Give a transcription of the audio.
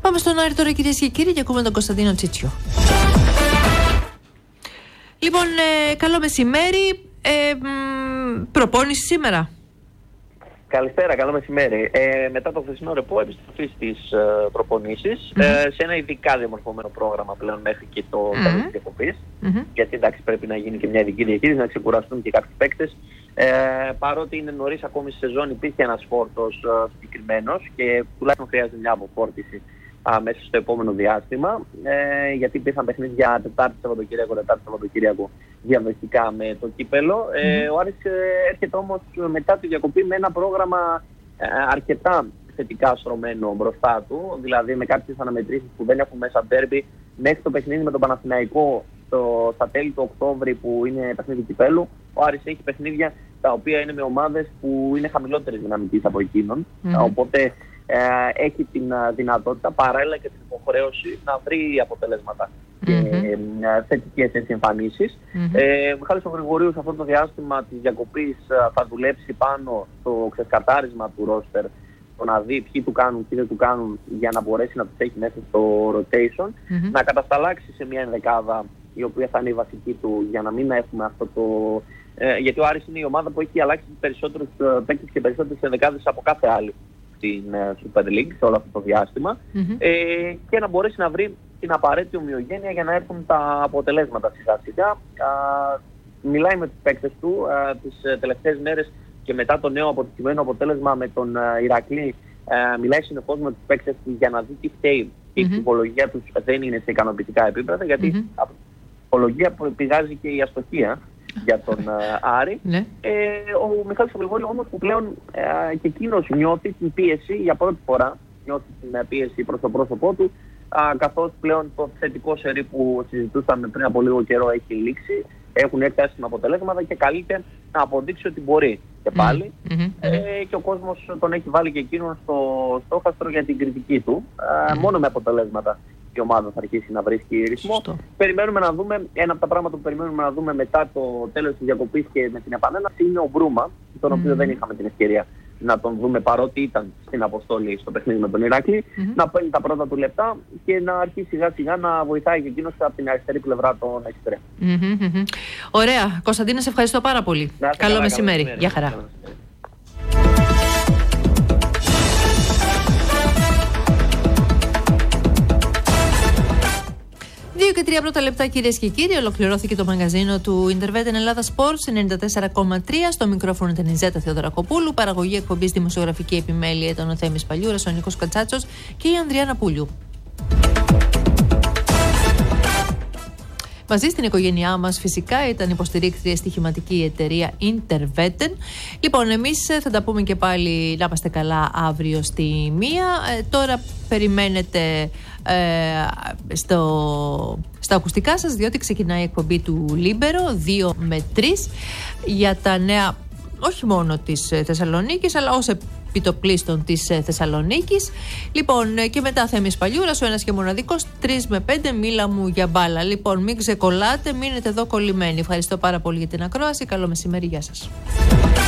Πάμε στον Άρη τώρα, κυρίες και κύριοι, και ακούμε τον Κωνσταντίνο Τσίτσιο. Λοιπόν, καλό μεσημέρι. Προπόνηση σήμερα. Καλησπέρα, καλό μεσημέρι. Μετά το χθεσινό ρεπό, επιστροφή στις προπονήσεις, σε ένα ειδικά διαμορφωμένο πρόγραμμα πλέον μέχρι και το τέλος της διακοπής. Γιατί εντάξει, πρέπει να γίνει και μια ειδική διαχείριση, να ξεκουραστούν και κάποιοι παίκτες. Παρότι είναι νωρίς ακόμη στη σεζόν, υπήρχε ένας φόρτος συγκεκριμένος και τουλάχιστον χρειάζεται μια αποφόρτιση μέσα στο επόμενο διάστημα, γιατί υπήρχαν παιχνίδια Τετάρτη Σαββατοκύριακο διαδοχικά με το κύπελο. Ο Άρης έρχεται όμως μετά τη διακοπή με ένα πρόγραμμα αρκετά θετικά στρωμένο μπροστά του, δηλαδή με κάποιες αναμετρήσεις που δεν έχουν μέσα ντέρμπι, μέχρι το παιχνίδι με τον Παναθηναϊκό στα τέλη του Οκτώβρη που είναι παιχνίδι κυπέλου. Ο Άρης έχει παιχνίδια τα οποία είναι με ομάδες που είναι χαμηλότερης δυναμικής από εκείνον, οπότε έχει την δυνατότητα παράλληλα και την υποχρέωση να βρει αποτελέσματα και θετικές εμφανίσεις. Ο Μιχάλης ο Γρηγορίου σε αυτό το διάστημα της διακοπής θα δουλέψει πάνω στο ξεσκαρτάρισμα του ρόστερ, το να δει ποιοι του κάνουν, ποιοι δεν του κάνουν, για να μπορέσει να τους έχει μέσα στο rotation, να κατασταλάξει σε μια ενδεκάδα η οποία θα είναι η βασική του, για να μην έχουμε αυτό το... γιατί ο Άρης είναι η ομάδα που έχει αλλάξει περισσότερους παίκτες και περισσότερες ενδεκάδες από κάθε άλλη στην Super League σε όλο αυτό το διάστημα, και να μπορέσει να βρει την απαραίτητη ομοιογένεια για να έρθουν τα αποτελέσματα σιγά σιγά. Μιλάει με τους παίκτες του τις τελευταίες μέρες και μετά το νέο αποτυχημένο αποτέλεσμα με τον Ηρακλή, μιλάει συνεχώς με τους παίκτες του για να δει τι φταίει. Η ψυχολογία τους δεν είναι σε ικανοποιητικά επίπεδα, γιατί από την ψυχολογία πηγάζει και η αστοχία για τον Άρη. Ο Μιχάλης Γρηγορίου όμως, που πλέον και εκείνος νιώθει την πίεση για πρώτη φορά, νιώθει την πίεση προς το πρόσωπό του, καθώς πλέον το θετικό σερί που συζητούσαμε πριν από λίγο καιρό έχει λήξει, έχουν έρθει άσχημα αποτελέσματα και καλείται να αποδείξει ότι μπορεί και πάλι, και ο κόσμος τον έχει βάλει και εκείνον στο στόχαστρο για την κριτική του. Μόνο με αποτελέσματα η ομάδα θα αρχίσει να βρίσκει ρυθμό. Περιμένουμε να δούμε, ένα από τα πράγματα που περιμένουμε να δούμε μετά το τέλος της διακοπής και με την επανέναρξη είναι ο Μπρούμα, τον οποίο δεν είχαμε την ευκαιρία να τον δούμε, παρότι ήταν στην αποστολή στο παιχνίδι με τον Ηράκλη, να παίρνει τα πρώτα του λεπτά και να αρχίσει σιγά σιγά να βοηθάει και εκείνος από την αριστερή πλευρά των εξτρέμ. Ωραία. Κωνσταντίνε, σε ευχαριστώ πάρα πολύ. Καλό μεσημέρι. Γεια χαρά. 2 και 3 πρώτα λεπτά, κυρίες και κύριοι, ολοκληρώθηκε το μαγαζίνο του Interveten Ελλάδα Sports 94,3. Στο μικρόφωνο ήταν η Ζέτα Θεοδωρακοπούλου. Παραγωγή εκπομπής, δημοσιογραφική επιμέλεια ήταν ο Θέμης Παλιούρας, ο Νίκος Κατσάτσος και η Ανδριάνα Πούλιου. Μαζί στην οικογένειά μας φυσικά ήταν υποστηρίκτρια στοιχηματική εταιρεία Interveten. Λοιπόν, εμείς θα τα πούμε και πάλι, να είμαστε καλά, αύριο στη 1. Τώρα περιμένετε στα ακουστικά σας, διότι ξεκινάει η εκπομπή του Λίμπερο 2 με 3 για τα νέα, όχι μόνο της Θεσσαλονίκης, αλλά ως επιτοπλίστων της Θεσσαλονίκης. Λοιπόν, και μετά Θέμης Παλιούρας, ο ένας και μοναδικός, 3 με 5, μίλα μου για μπάλα. Λοιπόν, μην ξεκολλάτε, μείνετε εδώ κολλημένοι. Ευχαριστώ πάρα πολύ για την ακρόαση. Καλό μεσημέρι, γεια σας.